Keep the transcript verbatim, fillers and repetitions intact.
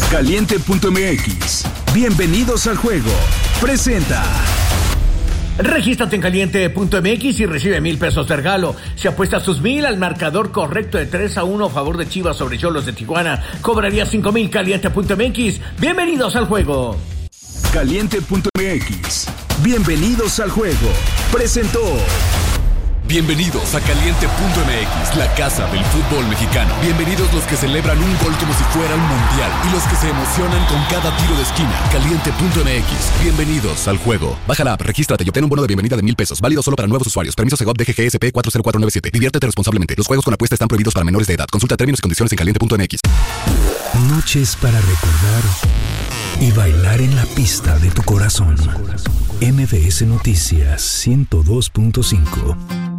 Caliente punto m x. Bienvenidos al juego. Presenta. Regístrate en Caliente punto m x y recibe mil pesos de regalo. Si apuestas tus mil al marcador correcto de tres a uno a favor de Chivas sobre Xolos de Tijuana, cobraría cinco mil. Caliente punto m x. Bienvenidos al juego. Caliente punto m x. Bienvenidos al juego. Presentó. Bienvenidos a Caliente punto m x, la casa del fútbol mexicano. Bienvenidos los que celebran un gol como si fuera un mundial y los que se emocionan con cada tiro de esquina. Caliente punto m x. Bienvenidos al juego. Baja la app, regístrate y obtén un bono de bienvenida de mil pesos. Válido solo para nuevos usuarios. Permiso Segov D G G S P cuatro cero cuatro nueve siete. Diviértete responsablemente. Los juegos con apuesta están prohibidos para menores de edad. Consulta términos y condiciones en Caliente punto m x. Noches para recordar y bailar en la pista de tu corazón. M B S Noticias ciento dos punto cinco.